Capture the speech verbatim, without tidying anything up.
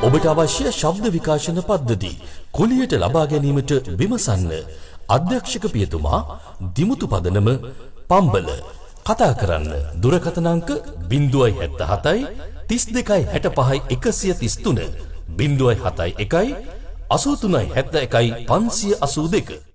ඔබට අවශ්‍ය ශබ්ද විකාශන පද්ධති කුලියට ලබා ගැනීමට විමසන්න. අධ්‍යක්ෂක පියතුමා දිමුතු පදනම පම්බල. කතා කරන්න දුරකථන අංක ज़ीरो सात सात तीस දෙකයි හැට පහයි එකසිය තිස් තුන ज़ीरो सात एक असू තුනයි හැත්තෑ එකයි පන්සිය අසූ දෙක.